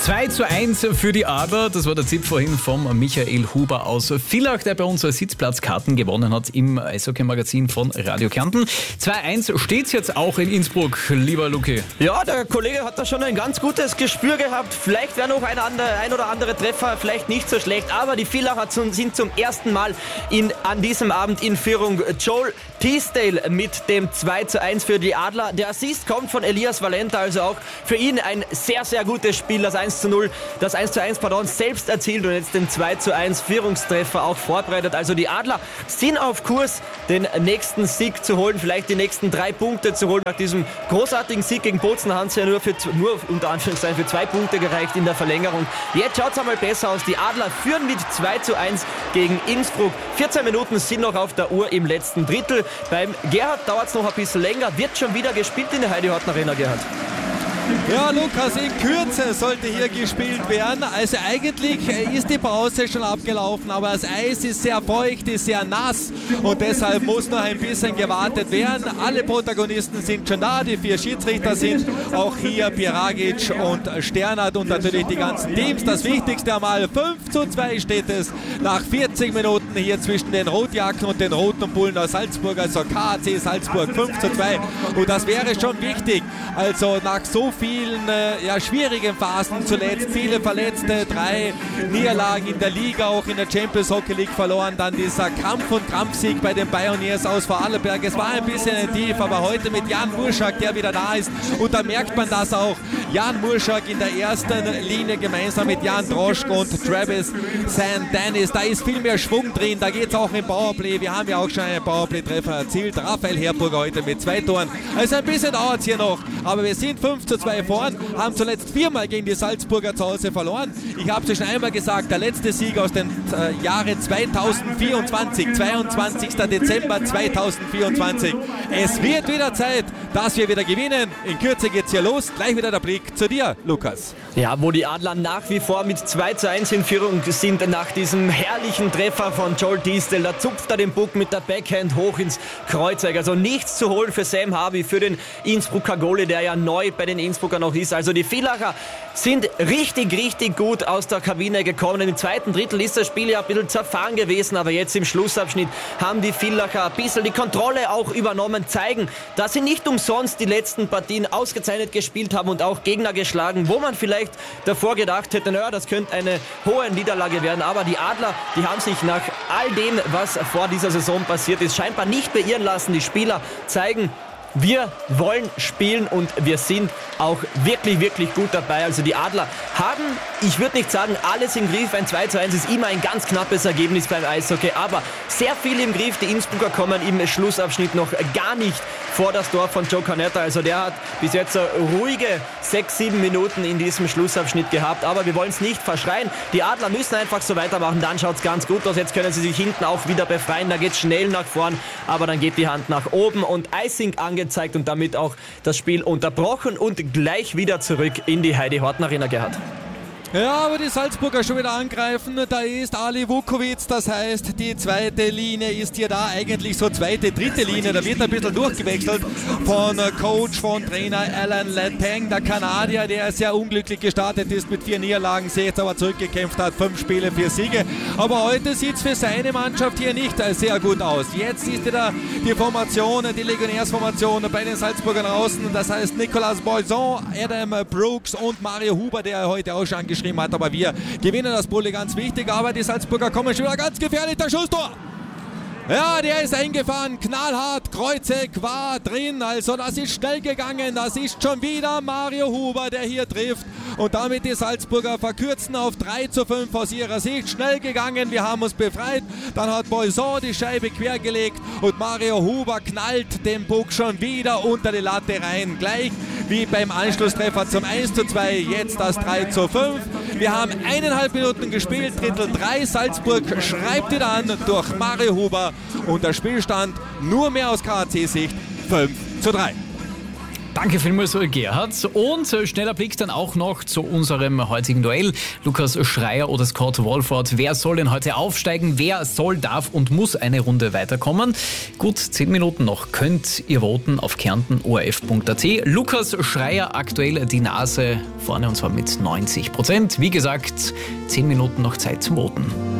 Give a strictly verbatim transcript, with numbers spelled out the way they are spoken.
zwei zu eins für die Adler. Das war der Tipp vorhin vom Michael Huber aus Villach, der bei uns Sitzplatzkarten gewonnen hat im Eishockey-Magazin von Radio Kärnten. zwei eins steht es jetzt auch in Innsbruck, lieber Luki. Ja, der Kollege hat da schon ein ganz gutes Gespür gehabt. Vielleicht wäre noch ein, andere, ein oder andere Treffer, vielleicht nicht so schlecht. Aber die Villacher sind zum ersten Mal in, an diesem Abend in Führung. Joel Teasdale mit dem zwei zu eins für die Adler. Der Assist kommt von Elias Valenta, also auch für ihn ein sehr, sehr gutes Spiel. Das eins zu null, das eins zu eins, pardon, selbst erzielt und jetzt den zwei zu eins Führungstreffer auch vorbereitet. Also die Adler sind auf Kurs, den nächsten Sieg zu holen, vielleicht die nächsten drei Punkte zu holen. Nach diesem großartigen Sieg gegen Bozen haben sie ja nur, für, nur unter Anführungszeichen für zwei Punkte gereicht in der Verlängerung. Jetzt schaut es einmal besser aus. Die Adler führen mit zwei zu eins gegen Innsbruck. vierzehn Minuten sind noch auf der Uhr im letzten Drittel. Beim Gerhard dauert es noch ein bisschen länger. Wird schon wieder gespielt in der Heidi-Horten Arena, Gerhard? Ja, Lukas, in Kürze sollte hier gespielt werden. Also eigentlich ist die Pause schon abgelaufen, aber das Eis ist sehr feucht, ist sehr nass und deshalb muss noch ein bisschen gewartet werden. Alle Protagonisten sind schon da, die vier Schiedsrichter sind auch hier, Piragic und Sternert und natürlich die ganzen Teams. Das Wichtigste einmal, fünf zu zwei steht es nach vierzig Minuten hier zwischen den Rotjacken und den Roten Bullen aus Salzburg, also K A C Salzburg fünf zu zwei und das wäre schon wichtig. Also nach so vielen äh, ja, schwierigen Phasen zuletzt, viele Verletzte, drei Niederlagen in der Liga, auch in der Champions Hockey League verloren, dann dieser Kampf- und Kampfsieg bei den Pioneers aus Vorarlberg. Es war ein bisschen ein Tief, aber heute mit Jan Murschak, der wieder da ist und da merkt man das auch. Jan Murschak in der ersten Linie gemeinsam mit Jan Droschk und Travis Saint Dennis. Da ist viel mehr Schwung drin, da geht es auch im Powerplay. Wir haben ja auch schon einen Powerplay-Treffer erzielt. Raphael Herburger heute mit zwei Toren. Also ein bisschen dauert es hier noch, aber wir sind fünf zu zwei vorn, haben zuletzt viermal gegen die Salzburger zu Hause verloren. Ich habe es schon einmal gesagt, der letzte Sieg aus dem äh, Jahre zweitausendvierundzwanzig, zweiundzwanzigster Dezember zweitausendvierundzwanzig. Es wird wieder Zeit, dass wir wieder gewinnen. In Kürze geht's hier los. Gleich wieder der Blick zu dir, Lukas. Ja, wo die Adler nach wie vor mit zwei zu eins in Führung sind nach diesem herrlichen Treffer von Joel Teasdale. Da zupft er den Puck mit der Backhand hoch ins Kreuzeck. Also nichts zu holen für Sam Harvey, für den Innsbrucker Goalie, der ja neu bei den Innsbrucker noch ist. Also die Villacher sind richtig, richtig gut aus der Kabine gekommen. Im zweiten Drittel ist das Spiel ja ein bisschen zerfahren gewesen, aber jetzt im Schlussabschnitt haben die Villacher ein bisschen die Kontrolle auch übernommen, zeigen, dass sie nicht umsonst die letzten Partien ausgezeichnet gespielt haben und auch Gegner geschlagen, wo man vielleicht davor gedacht hätte, naja, das könnte eine hohe Niederlage werden, aber die Adler, die haben sich nach all dem, was vor dieser Saison passiert ist, scheinbar nicht beirren lassen. Die Spieler zeigen, wir wollen spielen und wir sind auch wirklich, wirklich gut dabei. Also die Adler haben, ich würde nicht sagen, alles im Griff. Ein zwei zu eins ist immer ein ganz knappes Ergebnis beim Eishockey, aber sehr viel im Griff. Die Innsbrucker kommen im Schlussabschnitt noch gar nicht vor das Tor von Joe Canetta. Also der hat bis jetzt ruhige sechs, sieben Minuten in diesem Schlussabschnitt gehabt, aber wir wollen es nicht verschreien. Die Adler müssen einfach so weitermachen, dann schaut es ganz gut aus. Jetzt können sie sich hinten auch wieder befreien, da geht es schnell nach vorn, aber dann geht die Hand nach oben und Icing angezeigt und damit auch das Spiel unterbrochen und gleich wieder zurück in die Heidi-Horten Arena, Gerhard. Ja, aber die Salzburger schon wieder angreifen. Da ist Ali Vukovic, das heißt, die zweite Linie ist hier da, eigentlich so zweite, dritte Linie. Da wird ein bisschen durchgewechselt von Coach, von Trainer Alan Letang, der Kanadier, der sehr unglücklich gestartet ist mit vier Niederlagen, sich jetzt aber zurückgekämpft hat, fünf Spiele, vier Siege. Aber heute sieht es für seine Mannschaft hier nicht sehr gut aus. Jetzt ist wieder die Formation, die Legionärsformation bei den Salzburgern außen. Das heißt Nicolas Boison, Adam Brooks und Mario Huber, der heute auch schon angeschrieben hat, aber wir gewinnen das Bulli, ganz wichtig, aber die Salzburger kommen schon wieder ganz gefährlich, der Schusstor! Ja, der ist eingefahren, knallhart, Kreuzeck war drin, also das ist schnell gegangen, das ist schon wieder Mario Huber, der hier trifft und damit die Salzburger verkürzen auf drei zu fünf aus ihrer Sicht, schnell gegangen, wir haben uns befreit, dann hat Boison die Scheibe quergelegt und Mario Huber knallt den Puck schon wieder unter die Latte rein, gleich wie beim Anschlusstreffer zum eins zu zwei, jetzt das drei zu fünf. Wir haben eineinhalb Minuten gespielt, Drittel drei, Salzburg schreibt wieder an durch Mario Huber und der Spielstand nur mehr aus K A C-Sicht fünf zu drei. Danke vielmals, Gerhard. Und schneller Blick dann auch noch zu unserem heutigen Duell. Lukas Schreier oder Scott Wolford. Wer soll denn heute aufsteigen? Wer soll, darf und muss eine Runde weiterkommen? Gut zehn Minuten noch könnt ihr voten auf kärnten o r f punkt a t. Lukas Schreier aktuell die Nase vorne und zwar mit neunzig Prozent. Wie gesagt, zehn Minuten noch Zeit zum Voten.